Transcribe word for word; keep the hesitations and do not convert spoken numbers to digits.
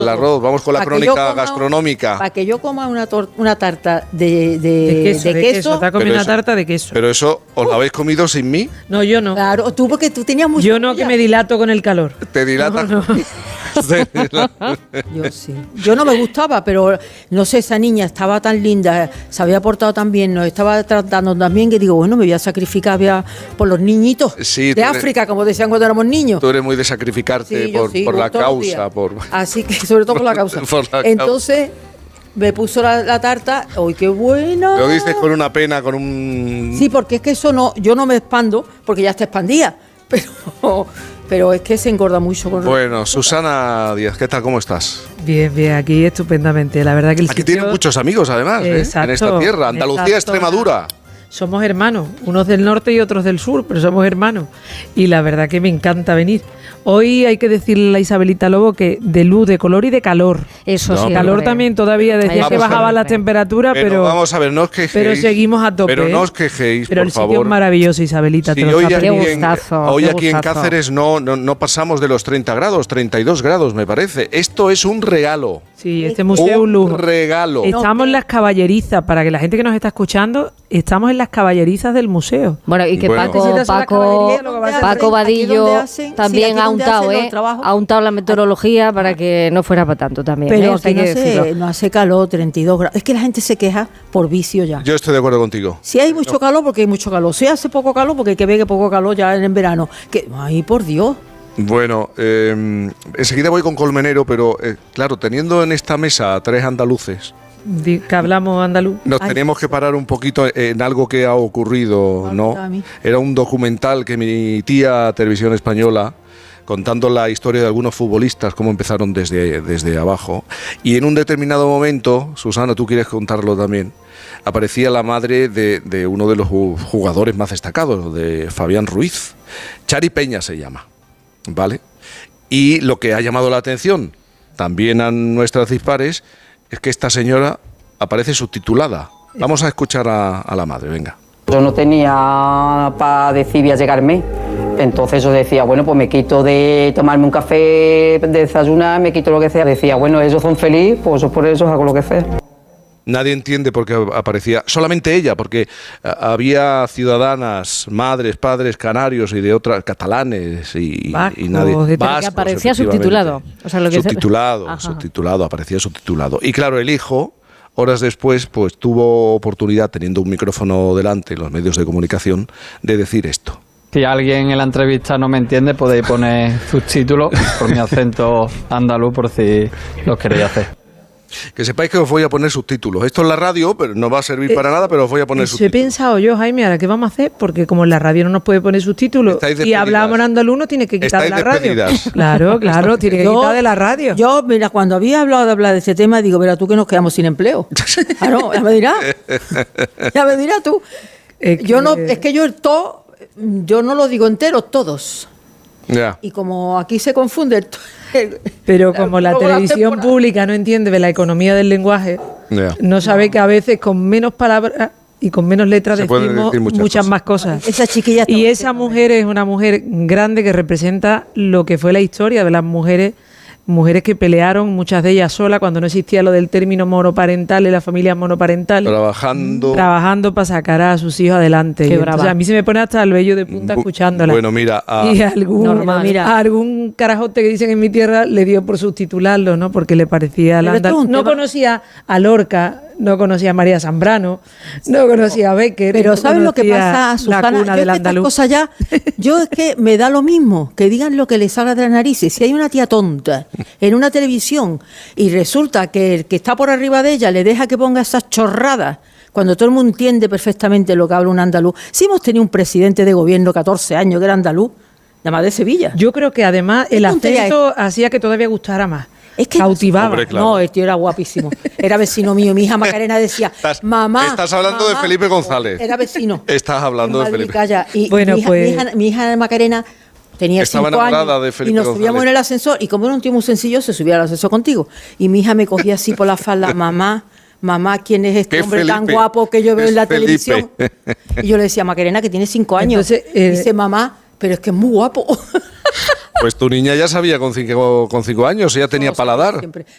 El arroz, vamos con la Pa crónica gastronómica. Para que yo coma una, tor- una tarta de, de, De queso, de de queso. queso. Te ha comido Pero una eso- tarta de queso. Pero eso, ¿os lo habéis comido sin mí? No, yo no. Claro, tú porque tú tenías mucha Yo no, que me dilato con el calor. Te dilata. No, no. Te dilata. Yo sí. Yo no me gustaba, pero no sé, esa niña estaba tan linda, se había portado tan bien, nos estaba tratando tan bien que digo, bueno, me voy a sacrificar voy a- por los niñitos Sí, de tú eres- África, como decían cuando éramos niños. Tú eres muy de sacrificarte Sí, yo por, sí, por la todos los causa. días. Por... Así que, sobre todo por la causa. Por la causa. Entonces, me puso la, la tarta, ¡ay, qué buena! Lo dices con una pena, con un... Sí, porque es que eso no, yo no me expando, porque ya está expandida, pero, pero es que se engorda mucho. Con Bueno, Susana Díaz, ¿qué tal? ¿Cómo estás? Bien, bien, aquí estupendamente. La verdad que el Aquí sitio- tienen muchos amigos, además, ¿eh? Exacto, en esta tierra. Andalucía, exacto. Extremadura. Somos hermanos, unos del norte y otros del sur, pero somos hermanos. Y la verdad que me encanta venir. Hoy hay que decirle a la Isabelita Lobo que de luz, de color y de calor. Eso No, sí. Calor hombre. también todavía decía Vamos que a bajaban ver. las temperaturas, Pero, pero, vamos a ver, no os quejéis. pero seguimos a tope. Pero no ¿eh? os quejéis, Pero por el sitio favor. es maravilloso, Isabelita. Sí, te lo hoy está aquí, Qué perdiendo. en, gustazo, hoy qué aquí en gustazo. Cáceres no, no, no pasamos de los treinta grados, treinta y dos grados, me parece. Esto es un regalo. Sí, este museo es un Un lujo. regalo. Estamos en las caballerizas, para que la gente que nos está escuchando, estamos en las caballerizas del museo. Bueno, y que Bueno. Paco, Visitas a la Paco, caballería, lo que va a hacer. Paco Aquí donde Vadillo hacen- sí, también aquí ha donde untado, hacen los ¿eh? trabajos. Ha untado la meteorología para que no fuera para tanto también. Pero ¿eh? Esto aquí hay no que decirlo. hace, no hace calor, treinta y dos grados. Es que la gente se queja por vicio ya. Yo estoy de acuerdo contigo. Si hay mucho calor, porque hay mucho calor. Si hace poco calor, porque hay que ver que poco calor ya en verano. Que, ay, por Dios. Bueno, eh, enseguida voy con Colmenero, pero eh, claro, teniendo en esta mesa a tres andaluces, Di- Que hablamos andaluz. nos Ay. tenemos que parar un poquito en algo que ha ocurrido, Ay, ¿no? a mí. Era un documental que emitía Televisión Española contando la historia de algunos futbolistas, cómo empezaron desde, desde abajo. Y en un determinado momento, Susana, tú quieres contarlo también, aparecía la madre de, de uno de los ju- jugadores más destacados, de Fabián Ruiz. Chari Peña se llama, ¿vale? Y lo que ha llamado la atención también a nuestras dispares es que esta señora aparece subtitulada. Vamos a escuchar a, a la madre, venga. Yo no tenía para decir voy a llegarme, entonces yo decía, bueno, pues me quito de tomarme un café, de desayunar, me quito lo que sea. Decía, bueno, ellos son felices, pues yo por eso hago lo que sea. Nadie entiende por qué aparecía, solamente ella, porque a- había ciudadanas, madres, padres canarios y de otras, catalanes y, Vascos, y nadie. de- Pero que aparecía efectivamente. subtitulado. O sea, lo que se- subtitulado, Ajá. subtitulado, aparecía subtitulado. Y claro, el hijo, horas después, pues tuvo oportunidad, teniendo un micrófono delante en los medios de comunicación, de decir esto. Si alguien en la entrevista no me entiende, podéis poner subtítulos por mi acento andaluz por si los queréis hacer. Que sepáis que os voy a poner subtítulos. Esto es la radio, pero no va a servir para nada, pero os voy a poner Eso he subtítulos. pensado yo, Jaime, ¿ahora qué vamos a hacer? Porque como en la radio no nos puede poner subtítulos Estáis y despedidas. hablamos en andaluz, no tiene que quitar de Estáis la radio. despedidas. Claro, claro, tiene que Yo- quitar de la radio. Yo, mira, cuando había hablado de hablar de este tema, digo, verá tú que nos quedamos sin empleo. Claro, ya me dirás. Ya me dirás tú. Es que- Yo no, es que yo el todo, yo no lo digo entero, todos. Ya. Y como aquí se confunde el to- el- Pero como la luego televisión temporada- pública no entiende de la economía del lenguaje, Ya. no sabe que a veces con menos palabras y con menos letras Se pueden decimos decir muchas, muchas más cosas. Esa chiquilla está Y muy esa bien. mujer es una mujer grande que representa lo que fue la historia de las mujeres, mujeres que pelearon, muchas de ellas solas, cuando no existía lo del término monoparental en las familias monoparentales. Trabajando. Trabajando para sacar a sus hijos adelante. Qué Y brava. entonces a mí se me pone hasta el vello de punta Bu- escuchándola. Bueno, mira, a- y algún, Normal. mira, algún carajote que dicen en mi tierra le dio por subtitularlo, ¿no? Porque le parecía Pero la esto es un No tema- conocía a Lorca, no conocía a María Zambrano, no conocía a Becker. Pero no ¿sabes lo que conocía pasa, Susana? La cuna Yo es del que estas andaluz. cosas ya, yo es que me da lo mismo, que digan lo que les salga de las narices. Si hay una tía tonta en una televisión y resulta que el que está por arriba de ella le deja que ponga esas chorradas, cuando todo el mundo entiende perfectamente lo que habla un andaluz. Si hemos tenido un presidente de gobierno catorce años que era andaluz, nada más de Sevilla. Yo creo que además ¿Qué el tontería acento hacía que todavía gustara más. Es que cautivaba. Hombre, claro. No, el tío era guapísimo. Era vecino mío. Mi hija Macarena decía, Estás- mamá. estás hablando de mamá". Felipe González. Era vecino. Estás hablando de Madrid, Felipe. calla. Y Bueno, mi hija, pues- mi hija, mi hija Macarena tenía Estaba cinco enamorada años de Felipe y nos González. subíamos en el ascensor y como era un tío muy sencillo se subía al ascensor contigo y mi hija me cogía así por la falda, mamá, mamá, ¿quién es este ¿Qué hombre tan Felipe? guapo que yo veo en la Es Felipe. televisión? Y yo le decía, Macarena, que tiene cinco años. Entonces, eh, Dice, mamá, pero es que es muy guapo. Pues tu niña ya sabía con cinco, con cinco años, ella tenía Todo, paladar. siempre.